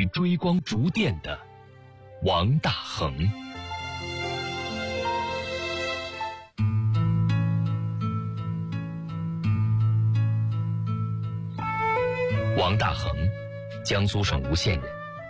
去追光逐电的王大珩。王大珩，江苏省吴县人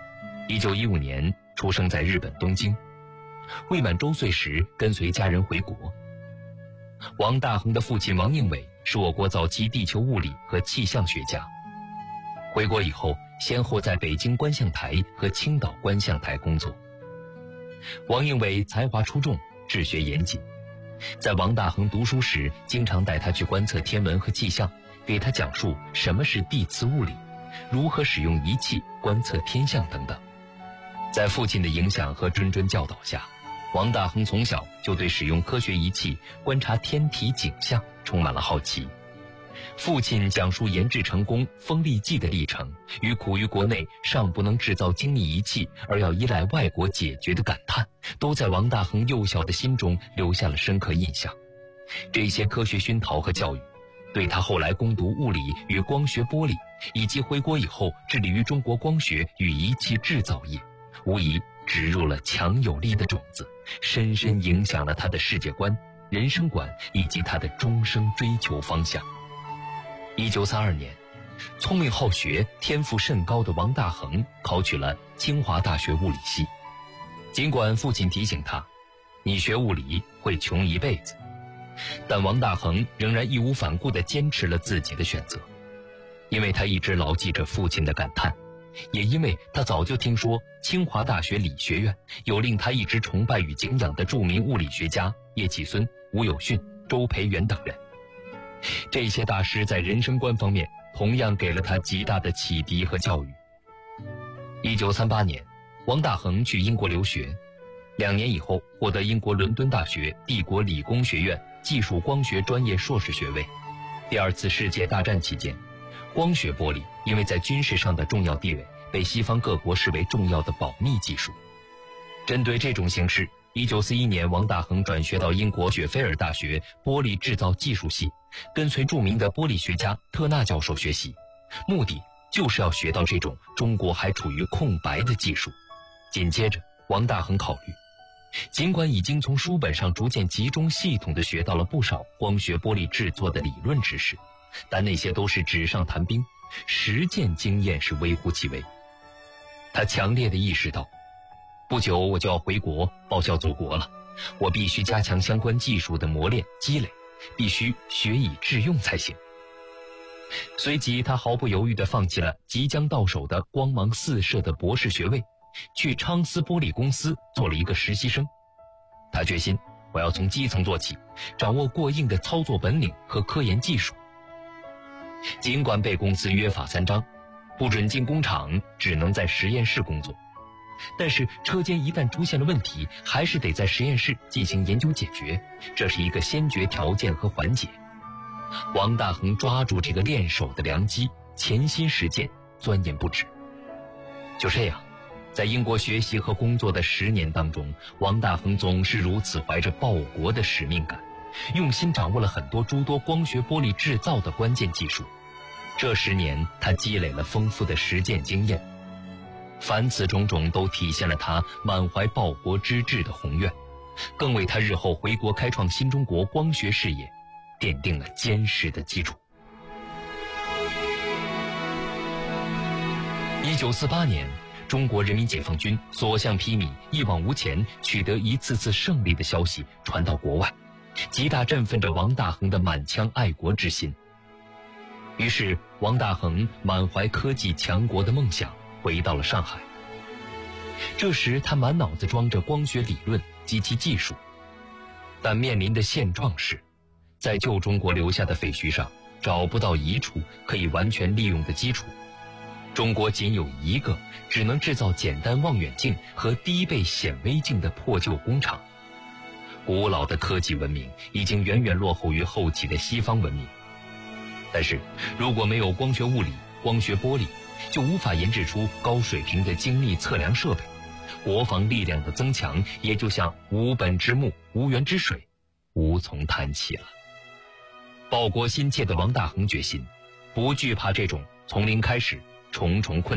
，1915年出生在日本东京，未满周岁时跟随家人回国。王大珩的父亲王应伟是我国早期地球物理和气象学家。回国以后，先后在北京观象台和青岛观象台工作。王应伟才华出众，治学严谨，在王大珩读书时，经常带他去观测天文和气象，给他讲述什么是地磁物理，如何使用仪器观测天象等等。在父亲的影响和谆谆教导下，王大珩从小就对使用科学仪器观察天体景象充满了好奇。父亲讲述研制成功风力计的历程，与苦于国内尚不能制造精密仪器而要依赖外国解决的感叹，都在王大珩幼小的心中留下了深刻印象。这些科学熏陶和教育，对他后来攻读物理与光学玻璃，以及回国以后致力于中国光学与仪器制造业，无疑植入了强有力的种子，深深影响了他的世界观、人生观以及他的终生追求方向。1932年，聪明好学、天赋甚高的王大珩考取了清华大学物理系。尽管父亲提醒他，你学物理会穷一辈子，但王大珩仍然义无反顾地坚持了自己的选择，因为他一直牢记着父亲的感叹，也因为他早就听说清华大学理学院有令他一直崇拜与敬仰的著名物理学家叶企孙、吴有训、周培源等人。这些大师在人生观方面同样给了他极大的启迪和教育。1938年，王大珩去英国留学，2年以后获得英国伦敦大学帝国理工学院技术光学专业硕士学位。第二次世界大战期间，光学玻璃因为在军事上的重要地位，被西方各国视为重要的保密技术。针对这种形势，1941年，王大珩转学到英国雪菲尔大学玻璃制造技术系，跟随著名的玻璃学家特纳教授学习，目的就是要学到这种中国还处于空白的技术。紧接着，王大珩考虑，尽管已经从书本上逐渐集中系统地学到了不少光学玻璃制作的理论知识，但那些都是纸上谈兵，实践经验是微乎其微。他强烈地意识到，不久我就要回国报效祖国了，我必须加强相关技术的磨练积累，必须学以致用才行。随即他毫不犹豫地放弃了即将到手的光芒四射的博士学位，去昌斯玻璃公司做了一个实习生。他决心，我要从基层做起，掌握过硬的操作本领和科研技术。尽管被公司约法三章，不准进工厂，只能在实验室工作，但是车间一旦出现了问题，还是得在实验室进行研究解决，这是一个先决条件和环节。王大珩抓住这个练手的良机，潜心实践，钻研不止。就这样，在英国学习和工作的10年当中，王大珩总是如此怀着报国的使命感，用心掌握了很多诸多光学玻璃制造的关键技术。这10年，他积累了丰富的实践经验，凡此种种都体现了他满怀报国之志的宏愿，更为他日后回国开创新中国光学事业奠定了坚实的基础。1948年，中国人民解放军所向披靡、一往无前，取得一次次胜利的消息传到国外，极大振奋着王大珩的满腔爱国之心。于是，王大珩满怀科技强国的梦想，回到了上海。这时他满脑子装着光学理论及其技术，但面临的现状是，在旧中国留下的废墟上找不到一处可以完全利用的基础。中国仅有一个只能制造简单望远镜和低倍显微镜的破旧工厂，古老的科技文明已经远远落后于后起的西方文明。但是如果没有光学物理、光学玻璃，就无法研制出高水平的精密测量设备，国防力量的增强也就像无本之木、无源之水，无从谈起了。报国心切的王大珩决心，不惧怕这种从零开始、重重困难，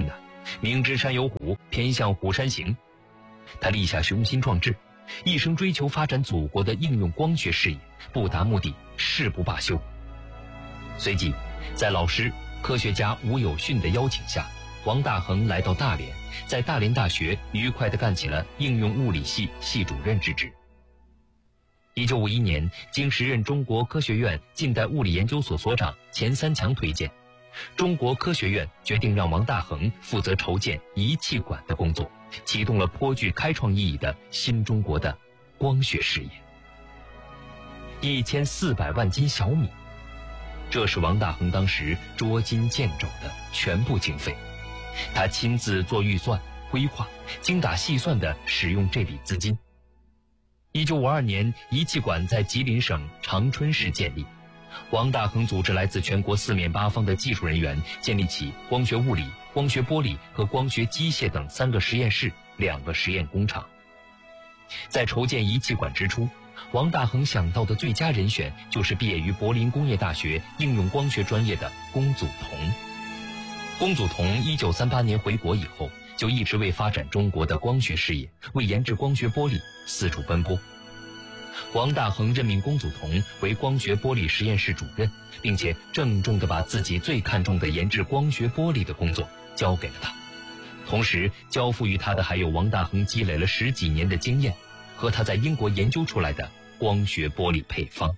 明知山有虎，偏向虎山行。他立下雄心壮志，一生追求发展祖国的应用光学事业，不达目的誓不罢休。随即，在老师科学家吴有训的邀请下，王大珩来到大连，在大连大学愉快地干起了应用物理系系主任之职。1951年，经时任中国科学院近代物理研究所所长钱三强推荐，中国科学院决定让王大珩负责筹建仪器馆的工作，启动了颇具开创意义的新中国的光学事业。1400万斤小米，这是王大珩当时捉襟见肘的全部经费。他亲自做预算规划，精打细算地使用这笔资金。1952年，仪器馆在吉林省长春市建立。王大珩组织来自全国四面八方的技术人员，建立起光学物理、光学玻璃和光学机械等3个实验室、2个实验工厂。在筹建仪器馆之初，王大珩想到的最佳人选就是毕业于柏林工业大学应用光学专业的龚祖同。龚祖同1938年回国以后，就一直为发展中国的光学事业，为研制光学玻璃四处奔波。王大珩任命龚祖同为光学玻璃实验室主任，并且郑重地把自己最看重的研制光学玻璃的工作交给了他。同时交付于他的还有王大珩积累了10几年的经验和他在英国研究出来的光学玻璃配方。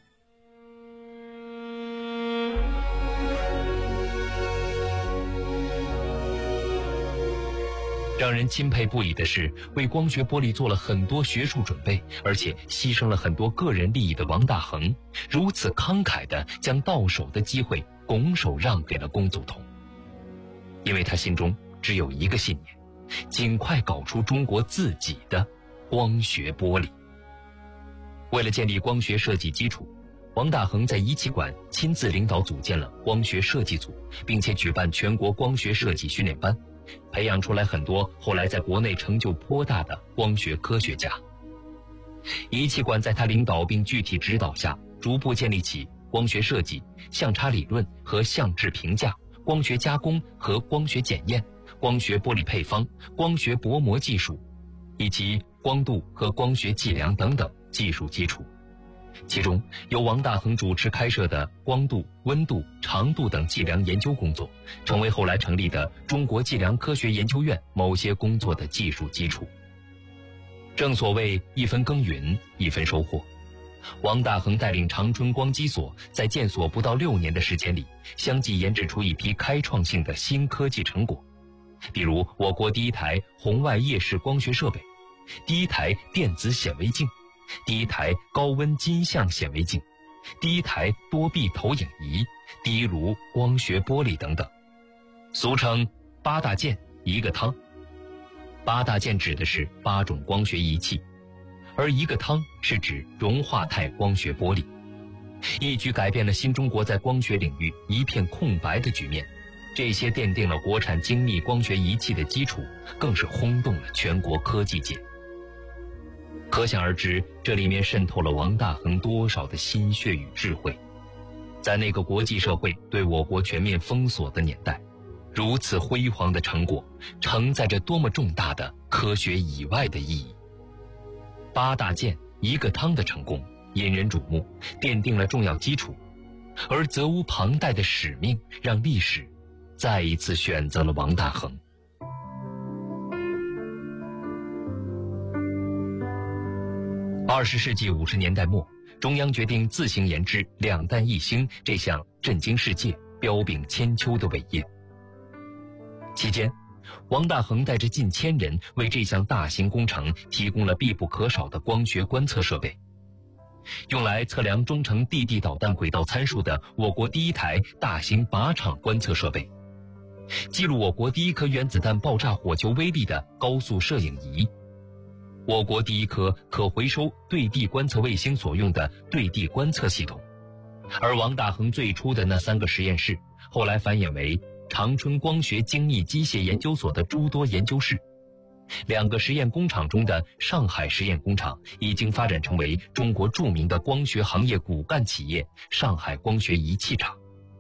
让人钦佩不已的是，为光学玻璃做了很多学术准备，而且牺牲了很多个人利益的王大珩，如此慷慨地将到手的机会拱手让给了龚祖同。因为他心中只有一个信念，尽快搞出中国自己的光学玻璃。为了建立光学设计基础，王大珩在仪器馆亲自领导组建了光学设计组，并且举办全国光学设计训练班，培养出来很多后来在国内成就颇大的光学科学家。仪器馆在他领导并具体指导下，逐步建立起光学设计、相差理论和相质评价、光学加工和光学检验、光学玻璃配方、光学薄膜技术，以及光度和光学计量等等技术基础。其中由王大珩主持开设的光度、温度、长度等计量研究工作，成为后来成立的中国计量科学研究院某些工作的技术基础。正所谓一分耕耘一分收获，王大珩带领长春光机所在建所不到6年的时间里，相继研制出一批开创性的新科技成果，比如我国第一台红外夜视光学设备、第一台电子显微镜、第一台高温金像显微镜、第一台多臂投影仪、第一炉光学玻璃等等，俗称8大件一个汤。8大件指的是8种光学仪器，而一个汤是指融化态光学玻璃，一举改变了新中国在光学领域一片空白的局面。这些奠定了国产精密光学仪器的基础，更是轰动了全国科技界。可想而知，这里面渗透了王大珩多少的心血与智慧。在那个国际社会对我国全面封锁的年代，如此辉煌的成果承载着多么重大的科学以外的意义。8大件一个汤的成功引人瞩目，奠定了重要基础，而责无旁贷的使命让历史再一次选择了王大珩。20世纪50年代末，中央决定自行研制2弹1星这项震惊世界、彪炳千秋的伟业。期间，王大珩带着近1000人为这项大型工程提供了必不可少的光学观测设备。用来测量中程地地导弹轨道参数的我国第一台大型靶场观测设备，记录我国第一颗原子弹爆炸火球威力的高速摄影仪，我国第一颗可回收对地观测卫星所用的对地观测系统，而王大珩最初的那3个实验室，后来繁衍为长春光学精密机械研究所的诸多研究室。2个实验工厂中的上海实验工厂已经发展成为中国著名的光学行业骨干企业上海光学仪器厂。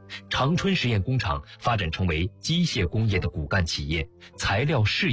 长春实验工厂发展成为机械工业的骨干企业，材料试